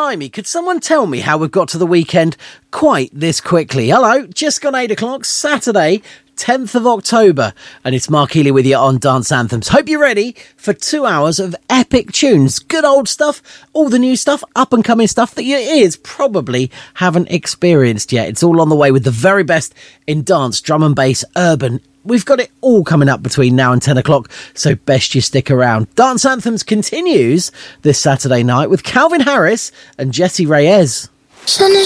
blimey, could someone tell me how we've got to the weekend quite this quickly? Hello, just gone 8 o'clock, Saturday, 10th of October, and it's Mark Healy with you on Dance Anthems. Hope you're ready for 2 hours of epic tunes. Good old stuff, all the new stuff, up-and-coming stuff that your ears probably haven't experienced yet. It's all on the way with the very best in dance, drum and bass, urban. We've got it all coming up between now and 10 o'clock, so best you stick around. Dance Anthems continues this Saturday night with Calvin Harris and Jessie Reyes. Sun is